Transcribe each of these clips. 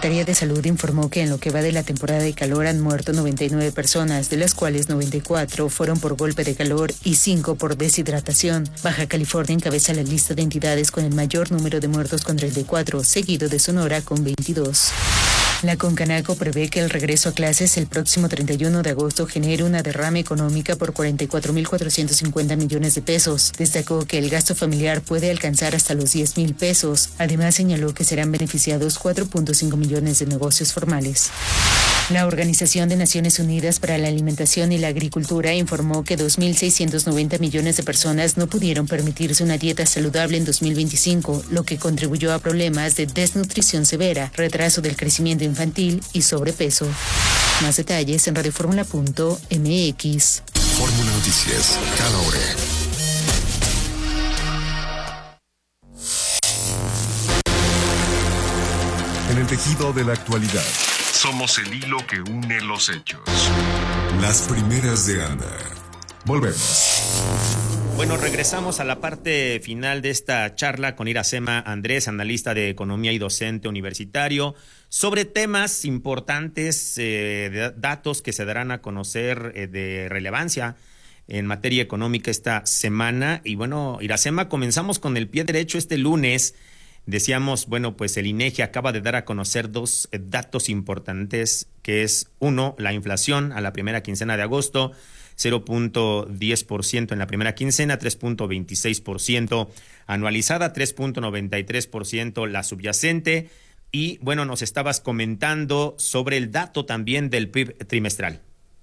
Secretaría de Salud informó que en lo que va de la temporada de calor han muerto 99 personas, de las cuales 94 fueron por golpe de calor y 5 por deshidratación. Baja California encabeza la lista de entidades con el mayor número de muertos con 34, seguido de Sonora con 22. La Concanaco prevé que el regreso a clases el próximo 31 de agosto genere una derrama económica por 44.450 millones de pesos. Destacó que el gasto familiar puede alcanzar hasta los 10,000 pesos. Además, señaló que serán beneficiados 4.5 millones de negocios formales. La Organización de Naciones Unidas para la Alimentación y la Agricultura informó que 2.690 millones de personas no pudieron permitirse una dieta saludable en 2025, lo que contribuyó a problemas de desnutrición severa, retraso del crecimiento infantil y sobrepeso. Más detalles en radioformula.mx. Fórmula Noticias, cada hora. En el tejido de la actualidad, somos el hilo que une los hechos. Las primeras de Anda. Volvemos. Bueno, regresamos a la parte final de esta charla con Iracema Andrés, analista de economía y docente universitario, sobre temas importantes, datos que se darán a conocer de relevancia en materia económica esta semana. Y bueno, Iracema, comenzamos con el pie derecho este lunes. Decíamos, bueno, pues el INEGI acaba de dar a conocer dos datos importantes, que es uno, la inflación a la primera quincena de agosto, 0.10% en la primera quincena, 3.26% anualizada, 3.93% la subyacente. Y bueno, nos estabas comentando sobre el dato también del PIB trimestral.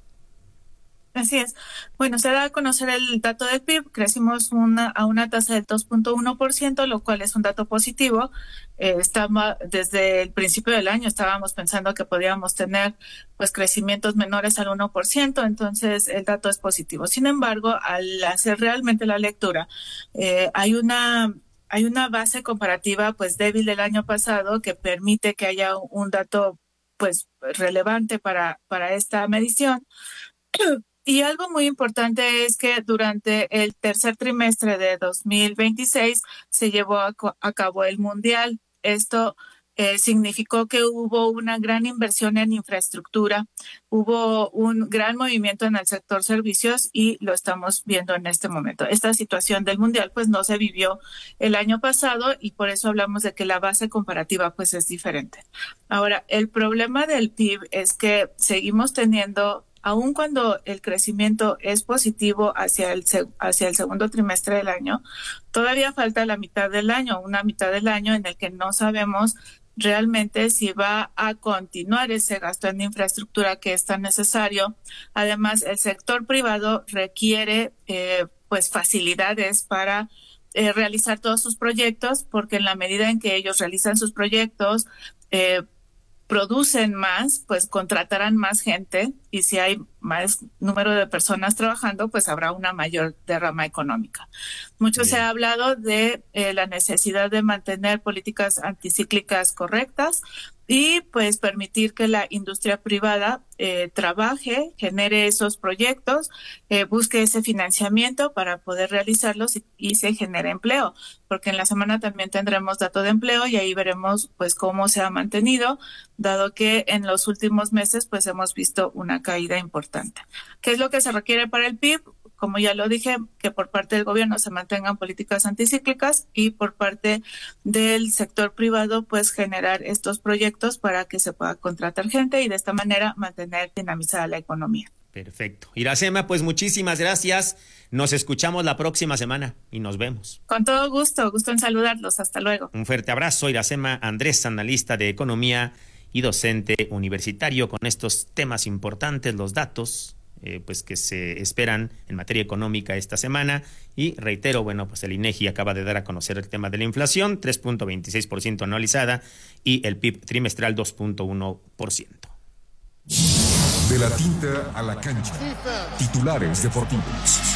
Así es. Bueno, se da a conocer el dato del PIB. Crecimos a una tasa del 2.1%, lo cual es un dato positivo. Desde el principio del año estábamos pensando que podíamos tener pues crecimientos menores al 1%, entonces el dato es positivo. Sin embargo, al hacer realmente la lectura, hay una base comparativa pues débil del año pasado que permite que haya un dato pues relevante para esta medición. Y algo muy importante es que durante el tercer trimestre de 2026 se llevó a cabo el Mundial. Esto significó que hubo una gran inversión en infraestructura, hubo un gran movimiento en el sector servicios y lo estamos viendo en este momento. Esta situación del Mundial pues no se vivió el año pasado y por eso hablamos de que la base comparativa pues es diferente. Ahora, el problema del PIB es que seguimos teniendo, aun cuando el crecimiento es positivo hacia el segundo trimestre del año, todavía falta la mitad del año, una mitad del año en el que no sabemos realmente si va a continuar ese gasto en infraestructura que es tan necesario. Además, el sector privado requiere pues facilidades para realizar todos sus proyectos, porque en la medida en que ellos realizan sus proyectos, producen más, pues contratarán más gente, y si hay más número de personas trabajando, pues habrá una mayor derrama económica. Mucho se ha hablado de la necesidad de mantener políticas anticíclicas correctas y pues permitir que la industria privada trabaje, genere esos proyectos, busque ese financiamiento para poder realizarlos y se genere empleo, porque en la semana también tendremos dato de empleo y ahí veremos pues cómo se ha mantenido, dado que en los últimos meses pues hemos visto una caída importante. ¿Qué es lo que se requiere para el PIB? Como ya lo dije, que por parte del gobierno se mantengan políticas anticíclicas y por parte del sector privado, pues generar estos proyectos para que se pueda contratar gente y de esta manera mantener dinamizada la economía. Perfecto. Iracema, pues muchísimas gracias. Nos escuchamos la próxima semana y nos vemos. Con todo gusto en saludarlos. Hasta luego. Un fuerte abrazo. Iracema Andrés, analista de economía y docente universitario, con estos temas importantes, los datos pues que se esperan en materia económica esta semana. Y reitero, bueno, pues el INEGI acaba de dar a conocer el tema de la inflación, 3.26% anualizada, y el PIB trimestral 2.1%. De la tinta a la cancha. Titulares deportivos.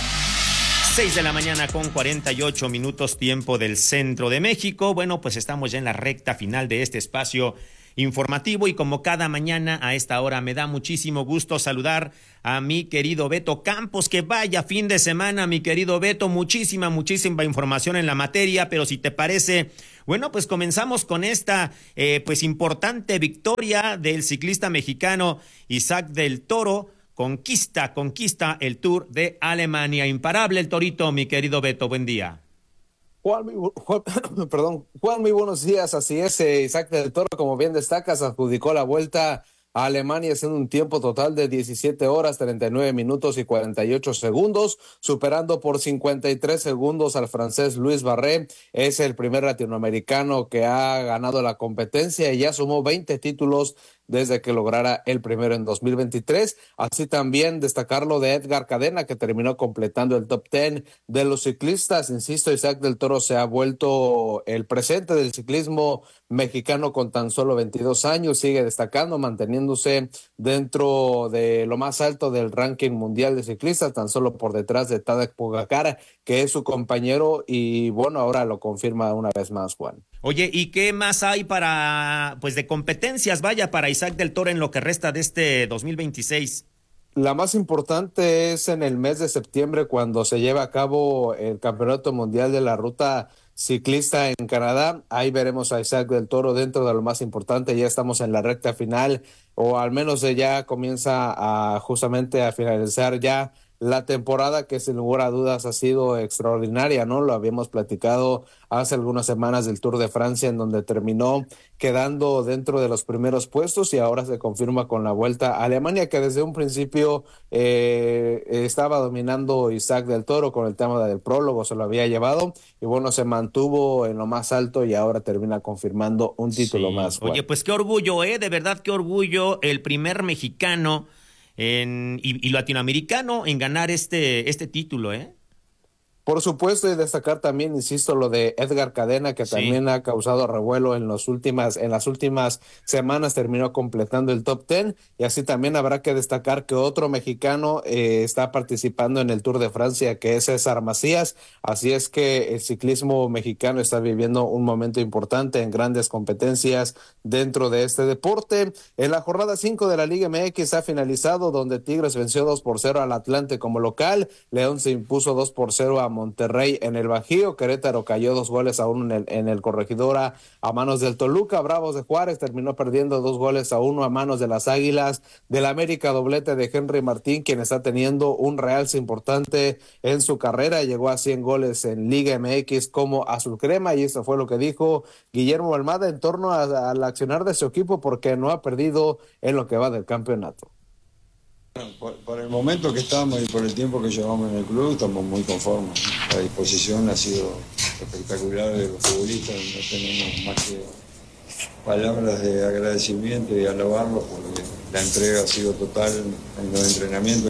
6 de la mañana con 48 minutos, tiempo del centro de México. Bueno, pues estamos ya en la recta final de este espacio informativo y como cada mañana a esta hora me da muchísimo gusto saludar a mi querido Beto Campos. Que vaya fin de semana, mi querido Beto, muchísima información en la materia, pero si te parece, bueno, pues comenzamos con esta pues importante victoria del ciclista mexicano Isaac del Toro. Conquista el Tour de Alemania. Imparable el Torito, mi querido Beto, buen día. Juan, muy buenos días. Así es, Isaac del Toro, como bien destacas, adjudicó la vuelta a Alemania haciendo un tiempo total de 17 horas, 39 minutos y 48 segundos, superando por 53 segundos al francés Luis Barré. Es el primer latinoamericano que ha ganado la competencia y ya sumó 20 títulos desde que lograra el primero en 2023. Así también destacar lo de Edgar Cadena, que terminó completando el top 10 de los ciclistas. Insisto, Isaac del Toro se ha vuelto el presente del ciclismo mexicano con tan solo 22 años. Sigue destacando, manteniéndose dentro de lo más alto del ranking mundial de ciclistas, tan solo por detrás de Tadej Pogacar, que es su compañero, y bueno, ahora lo confirma una vez más, Juan. Oye, ¿y qué más hay para, pues, de competencias, vaya, para Isaac del Toro en lo que resta de este 2026? La más importante es en el mes de septiembre, cuando se lleva a cabo el Campeonato Mundial de la Ruta Ciclista en Canadá. Ahí veremos a Isaac del Toro dentro de lo más importante. Ya estamos en la recta final, o al menos ya comienza justamente a finalizar ya la temporada, que sin lugar a dudas ha sido extraordinaria, ¿no? Lo habíamos platicado hace algunas semanas del Tour de Francia, en donde terminó quedando dentro de los primeros puestos, y ahora se confirma con la Vuelta a Alemania, que desde un principio estaba dominando Isaac del Toro con el tema del prólogo, se lo había llevado, y bueno, se mantuvo en lo más alto y ahora termina confirmando un título más. Oye, pues qué orgullo, de verdad qué orgullo, el primer mexicano y latinoamericano en ganar este título, Por supuesto, y destacar también, insisto, lo de Edgar Cadena, que también ha causado revuelo en las últimas semanas, terminó completando el top 10, y así también habrá que destacar que otro mexicano está participando en el Tour de Francia, que es César Macías. Así es que el ciclismo mexicano está viviendo un momento importante en grandes competencias dentro de este deporte. En la jornada 5 de la Liga MX ha finalizado, donde Tigres venció 2-0 al Atlante como local, León se impuso 2-0 a Monterrey en el Bajío, Querétaro cayó 2-1 en el Corregidora a manos del Toluca, Bravos de Juárez terminó perdiendo 2-1 a manos de las Águilas del América, doblete de Henry Martín, quien está teniendo un realce importante en su carrera, llegó a 100 goles en Liga MX como azul crema, y eso fue lo que dijo Guillermo Almada en torno al accionar de su equipo, porque no ha perdido en lo que va del campeonato. Por el momento que estamos y por el tiempo que llevamos en el club, estamos muy conformes. La disposición ha sido espectacular de los futbolistas, no tenemos más que palabras de agradecimiento y alabarlos, porque la entrega ha sido total en los entrenamientos.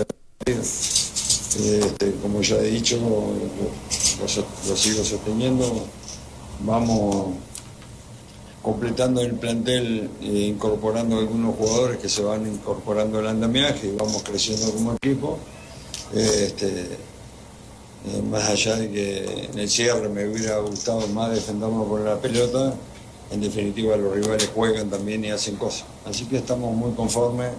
Como ya he dicho, lo sigo sosteniendo, vamos completando el plantel, incorporando algunos jugadores que se van incorporando al andamiaje, y vamos creciendo como equipo. Más allá de que en el cierre me hubiera gustado más defendernos por la pelota, en definitiva los rivales juegan también y hacen cosas. Así que estamos muy conformes.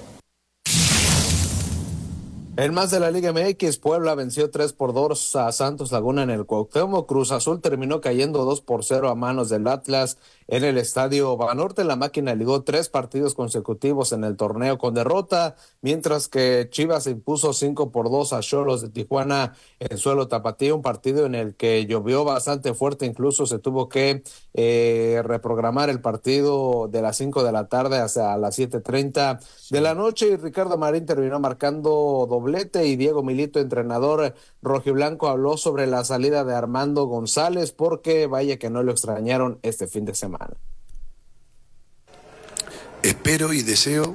En más de la Liga MX, Puebla venció 3-2 a Santos Laguna en el Cuauhtémoc. Cruz Azul terminó cayendo 2-0 a manos del Atlas en el Estadio Banorte. La máquina ligó 3 partidos consecutivos en el torneo con derrota, mientras que Chivas se impuso 5-2 a Xolos de Tijuana en suelo tapatío, un partido en el que llovió bastante fuerte, incluso se tuvo que reprogramar el partido de las 5 de la tarde hasta las 7:30 de la noche, y Ricardo Marín terminó marcando doblete, y Diego Milito, entrenador rojiblanco, habló sobre la salida de Armando González, porque vaya que no lo extrañaron este fin de semana. Espero y deseo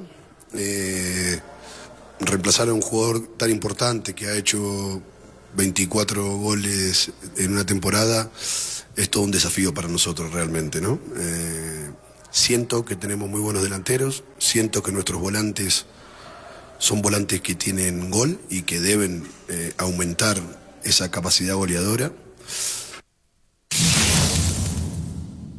reemplazar a un jugador tan importante que ha hecho 24 goles en una temporada. Es todo un desafío para nosotros realmente, ¿no? Siento que tenemos muy buenos delanteros, siento que nuestros volantes son volantes que tienen gol y que deben aumentar esa capacidad goleadora.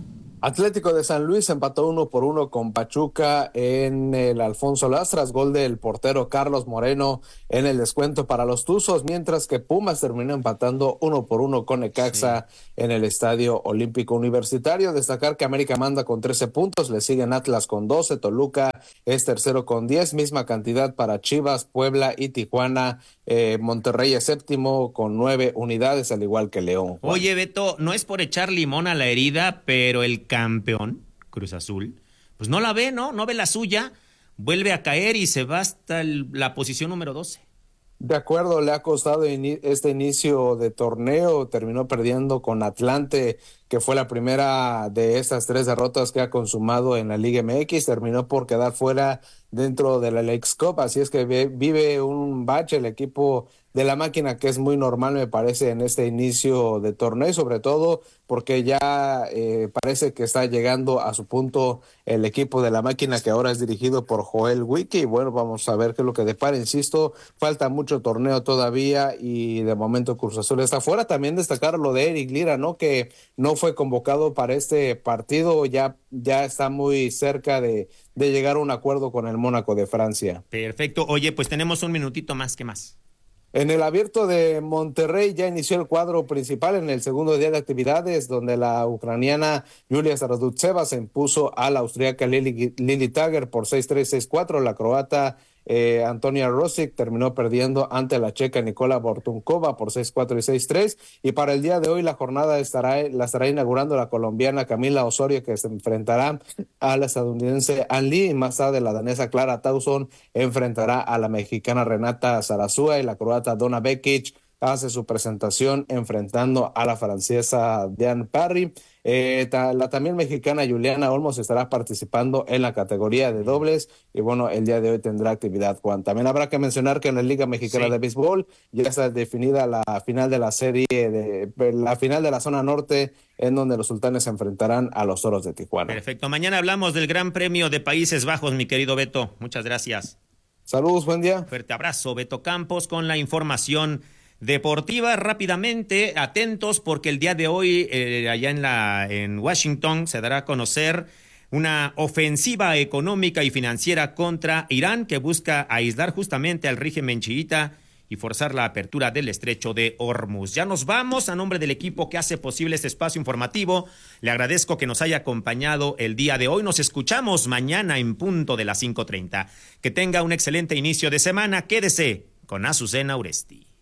Atlético de San Luis empató 1-1 con Pachuca en el Alfonso Lastras, gol del portero Carlos Moreno en el descuento para los Tuzos, mientras que Pumas terminó empatando 1-1 con Necaxa en el Estadio Olímpico Universitario. Destacar que América manda con 13 puntos, le siguen Atlas con 12, Toluca es tercero con 10, misma cantidad para Chivas, Puebla y Tijuana. Monterrey es séptimo con 9 unidades, al igual que León. Juan. Oye, Beto, no es por echar limón a la herida, pero el campeón, Cruz Azul, pues no la ve, no ve la suya, vuelve a caer y se va hasta la posición número 12. De acuerdo, le ha costado este inicio de torneo, terminó perdiendo con Atlante, que fue la primera de estas 3 derrotas que ha consumado en la Liga MX, terminó por quedar fuera dentro de la Leagues Cup, así es que vive un bache el equipo de la máquina, que es muy normal me parece en este inicio de torneo, y sobre todo porque ya parece que está llegando a su punto el equipo de la máquina, que ahora es dirigido por Joel Wiki, y bueno, vamos a ver qué es lo que depara. Insisto, falta mucho torneo todavía y de momento Cruz Azul está fuera. También destacar lo de Eric Lira, ¿no? Que no fue convocado para este partido, ya está muy cerca de llegar a un acuerdo con el Mónaco de Francia. Perfecto. Oye, pues tenemos un minutito más, ¿qué más? En el Abierto de Monterrey ya inició el cuadro principal en el segundo día de actividades, donde la ucraniana Yulia Saradutseva se impuso a la austríaca Lili Tager por 6-3, 6-4. La croata Antonia Rosic terminó perdiendo ante la checa Nikola Bortunkova por 6-4 y 6-3. Y para el día de hoy la jornada la estará inaugurando la colombiana Camila Osorio, que se enfrentará a la estadounidense Ann Lee, y más tarde la danesa Clara Tauson enfrentará a la mexicana Renata Zarazúa, y la croata Donna Vekic hace su presentación enfrentando a la francesa Diane Parry. La también mexicana Juliana Olmos estará participando en la categoría de dobles, y bueno, el día de hoy tendrá actividad, Juan. También habrá que mencionar que en la Liga Mexicana de Béisbol ya está definida la final de la serie, la final de la zona norte, en donde los Sultanes se enfrentarán a los Toros de Tijuana. Perfecto, mañana hablamos del Gran Premio de Países Bajos, mi querido Beto, muchas gracias. Saludos, buen día. Fuerte abrazo, Beto Campos, con la información deportiva. Rápidamente, atentos, porque el día de hoy allá en Washington se dará a conocer una ofensiva económica y financiera contra Irán, que busca aislar justamente al régimen chiita y forzar la apertura del estrecho de Hormuz. Ya nos vamos. A nombre del equipo que hace posible este espacio informativo, le agradezco que nos haya acompañado el día de hoy. Nos escuchamos mañana en punto de las 5:30. Que tenga un excelente inicio de semana. Quédese con Azucena Uresti.